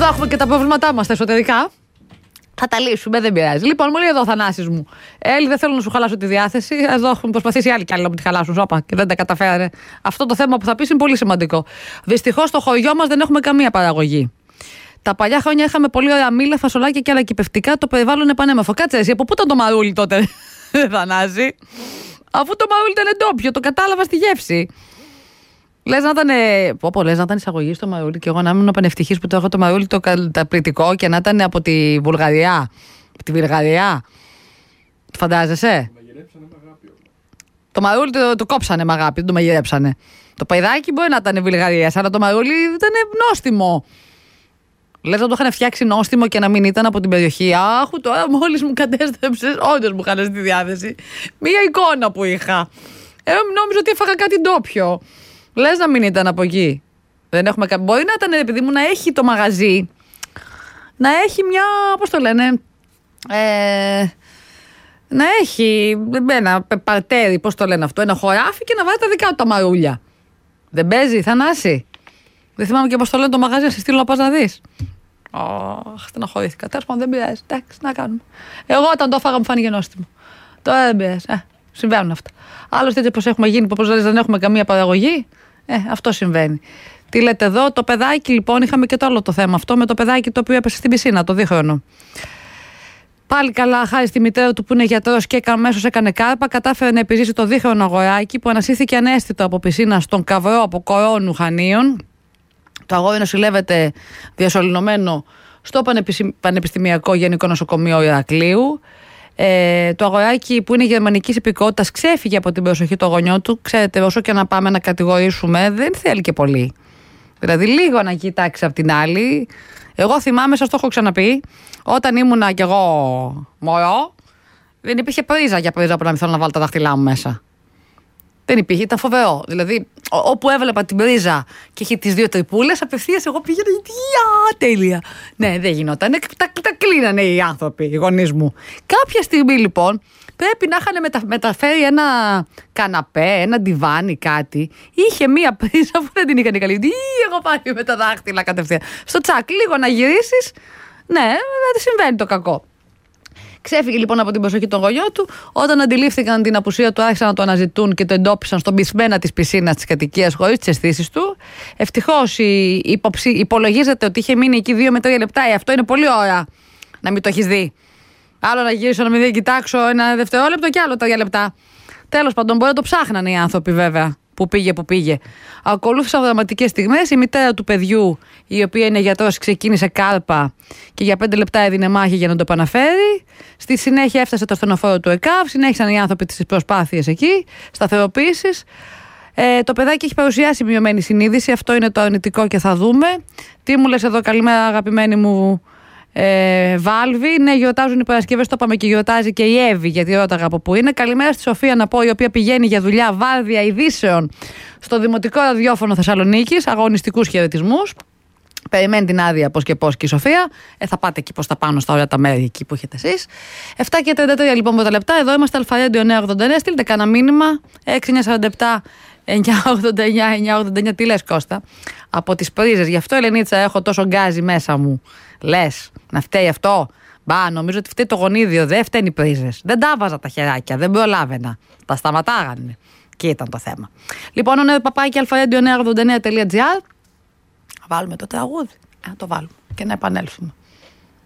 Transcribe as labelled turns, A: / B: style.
A: Εδώ έχουμε και τα προβλήματά μας τα εσωτερικά. Θα τα λύσουμε, δεν πειράζει. Λοιπόν, μου λέει εδώ ο Θανάσης μου. Έλλη, δεν θέλω να σου χαλάσω τη διάθεση. Εδώ έχουν προσπαθήσει άλλοι κι άλλοι να μου τη χαλάσουν. Σώπα και δεν τα καταφέρανε. Αυτό το θέμα που θα πεις είναι πολύ σημαντικό. Δυστυχώς στο χωριό μας δεν έχουμε καμία παραγωγή. Τα παλιά χρόνια είχαμε πολύ ωραία μήλα, φασολάκια και άλλα κυπευτικά. Το περιβάλλον είναι πανέμορφο. Κάτσε εσύ, από πού ήταν το μαρούλι τότε, Θανάση? Αφού το μαρούλι ήταν ντόπιο, το κατάλαβα στη γεύση. Λες να ήταν εισαγωγή στο μαρούλι και εγώ να ήμουν πανευτυχής που το έχω το μαρούλι το καταπληκτικό και να ήταν από τη Βουλγαρία. Από τη Βουλγαρία. Το φαντάζεσαι?
B: Το μαγειρέψανε με αγάπη.
A: Το μαρούλι το κόψανε με αγάπη, δεν το μαγειρέψανε. Το παϊδάκι μπορεί να ήταν Βουλγαρία, αλλά το μαρούλι ήταν νόστιμο. Λες να το είχαν φτιάξει νόστιμο και να μην ήταν από την περιοχή. Άχου, τώρα μόλις μου κατέστρεψες, όντως μου χάλασε τη διάθεση. Μία εικόνα που είχα. Νόμιζα ότι έφαγα κάτι ντόπιο. Λες να μην ήταν από εκεί. Δεν έχουμε μπορεί να ήταν, επειδή μου, να έχει το μαγαζί, να έχει μια, πώς το λένε, να έχει ένα παρτέρι, πώς το λένε αυτό, ένα χωράφι και να βάζει τα δικά του τα μαρούλια. Δεν παίζει, Θανάση? Δεν θυμάμαι και πώς το λένε το μαγαζί, να σε στείλω να πας να δεις. Στεναχωρήθηκα. Τέλος πάντων, δεν πειράζει. Εντάξει, να κάνουμε. Εγώ όταν το έφαγα μου φάνηκε νόστιμο. Τώρα δεν πειράζει. Συμβαίνουν αυτά. Άλλωστε, έτσι όπως έχουμε γίνει, όπως δεν έχουμε καμία παραγωγή, αυτό συμβαίνει. Τι λέτε εδώ, το παιδάκι λοιπόν, είχαμε και το άλλο το θέμα αυτό με το παιδάκι το οποίο έπεσε στην πισίνα, το 2χρονο. Πάλι καλά, χάρη στη μητέρα του που είναι γιατρός και αμέσως έκανε κάρπα, κατάφερε να επιζήσει το 2χρονο αγοράκι που ανασύθηκε ανέστητο από πισίνα στον Καβρό από Κορώνου Χανίων. Το αγόρι νοσηλεύεται διασωληνωμένο στο Πανεπιστημιακό Γενικό Νοσοκομείο Ηρακλείου. Το αγοράκι που είναι γερμανικής υπηκότητας ξέφυγε από την προσοχή των γονιών του. Ξέρετε, όσο και να πάμε να κατηγορήσουμε, δεν θέλει και πολύ. Δηλαδή, λίγο να κοιτάξει απ' την άλλη. Εγώ θυμάμαι, σας το έχω ξαναπεί, όταν ήμουνα κι εγώ μωρό, δεν υπήρχε πρίζα για πρίζα που να μην θέλω να βάλω τα δάχτυλά μου μέσα. Δεν υπήρχε, ήταν φοβερό. Δηλαδή, όπου έβλεπα την πρίζα και είχε τις 2 τρυπούλες, απευθείας εγώ πήγαινα. Τέλεια. Ναι, δεν γινόταν. Τα κλείνανε οι άνθρωποι, οι γονείς μου. Κάποια στιγμή λοιπόν πρέπει να είχαν μεταφέρει ένα καναπέ, ένα ντιβάνι, κάτι. Είχε μία πρίζα που δεν την είχαν καλή. Εγώ πάλι με τα δάχτυλα κατευθείαν. Στο τσακ, λίγο να γυρίσεις. Ναι, δεν συμβαίνει το κακό. Ξέφυγε λοιπόν από την προσοχή των γονιών του. Όταν αντιλήφθηκαν την απουσία του, άρχισαν να το αναζητούν και το εντόπισαν στον πισμένα της πισίνας της κατοικίας χωρίς τις αισθήσεις του. Ευτυχώς υπολογίζεται ότι είχε μείνει εκεί 2 με 3 λεπτά. Αυτό είναι πολύ ώρα να μην το έχεις δει. Άλλο να γυρίσω να μην κοιτάξω ένα δευτερόλεπτο και άλλο 3 λεπτά. Τέλος πάντων, μπορεί να το ψάχνανε οι άνθρωποι βέβαια. Που πήγε. Ακολούθησαν δραματικές στιγμές. Η μητέρα του παιδιού, η οποία είναι γιατρός, ξεκίνησε κάρπα και για 5 λεπτά έδινε μάχη για να το επαναφέρει. Στη συνέχεια έφτασε το ασθενοφόρο του ΕΚΑΒ. Συνέχισαν οι άνθρωποι τις προσπάθειες εκεί, σταθεροποίησης. Το παιδάκι έχει παρουσιάσει μειωμένη συνείδηση. Αυτό είναι το αρνητικό και θα δούμε. Τι μου λες εδώ, καλημέρα αγαπημένη μου Βάλβη. Ναι, γιορτάζουν οι Παρασκευές, το είπαμε, και γιορτάζει και η Εύη, γιατί ρώταγα από πού είναι. Καλημέρα στη Σοφία, να πω, η οποία πηγαίνει για δουλειά βάρδια ειδήσεων στο Δημοτικό Ραδιόφωνο Θεσσαλονίκης. Αγωνιστικούς χαιρετισμούς. Περιμένει την άδεια πώς και πώς και η Σοφία. Θα πάτε εκεί προς τα πάνω στα ωραία τα μέρη εκεί που έχετε εσείς. 7 και 33 λοιπόν από τα λεπτά. Εδώ είμαστε Αλφαρέντιο 989. Στείλτε κανένα μήνυμα. 6947 989. Τι λες, Κώστα? Από τις πρίζες. Γι' αυτό, Ελενίτσα, έχω τόσο γκάζι μέσα μου. Λες να φταίει αυτό? Μπα, νομίζω ότι φταίει το γονίδιο. Δεν φταίνει οι πρίζες. Δεν τα βάζα τα χεράκια. Δεν προλάβαινα. Τα σταματάγανε. Και ήταν το θέμα. Λοιπόν, ο παπάκι αλφαρέντιο989.gr. Βάλουμε το τραγούδι. Να το βάλουμε και να επανέλθουμε.